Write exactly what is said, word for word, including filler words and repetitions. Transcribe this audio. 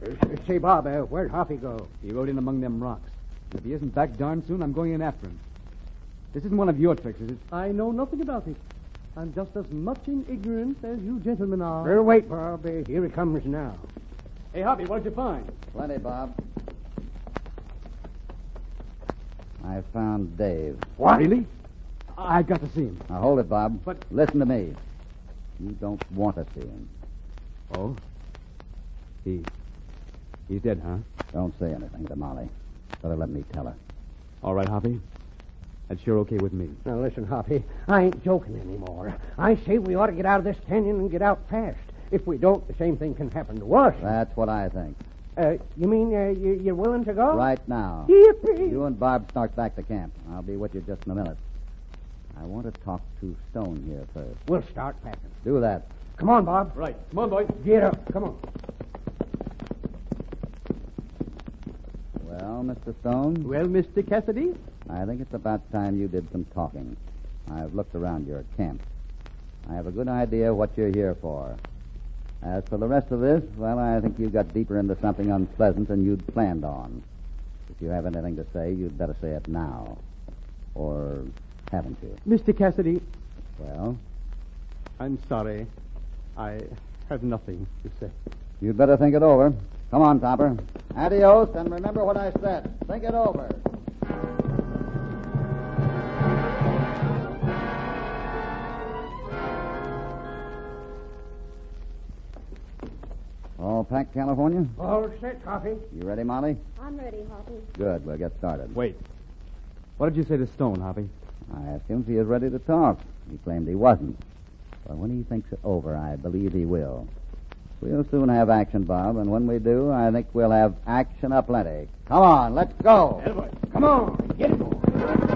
Uh, say, Bob, uh, where'd Hoppy go? He rode in among them rocks. If he isn't back darn soon, I'm going in after him. This isn't one of your tricks, is it? I know nothing about it. I'm just as much in ignorance as you gentlemen are. Well, wait, Bob. Uh, here he comes now. Hey, Hoppy, what'd you find? Plenty, Bob. I found Dave. What? Really? I've got to see him. Now, hold it, Bob. But- Listen to me. You don't want to see him. Oh? He... He's dead, huh? Don't say anything to Molly. Better let me tell her. All right, Hoppy. That's sure okay with me. Now, listen, Hoppy. I ain't joking anymore. I say we ought to get out of this canyon and get out fast. If we don't, the same thing can happen to us. That's what I think. Uh, you mean uh, you, you're willing to go? Right now. Yippee! You and Bob start back to camp. I'll be with you just in a minute. I want to talk to Stone here first. We'll start packing. Do that. Come on, Bob. Right. Come on, boys. Get up. Come on. Well, Mister Stone, Well, Mister Cassidy? I think it's about time you did some talking. I've looked around your camp. I have a good idea what you're here for. As for the rest of this, well, I think you got deeper into something unpleasant than you'd planned on. If you have anything to say, you'd better say it now. Or haven't you? Mister Cassidy, Well, I'm sorry. I have nothing to say. you'd better think it over. Come on, Topper. Adios, and remember what I said. Think it over. All packed, California? All set, Hoppy. You ready, Molly? I'm ready, Hoppy. Good, we'll get started. Wait. What did you say to Stone, Hoppy? I asked him if he was ready to talk. He claimed he wasn't. But when he thinks it over, I believe he will. We'll soon have action, Bob, and when we do, I think we'll have action aplenty. Come on, let's go. Come on. Get it, boy.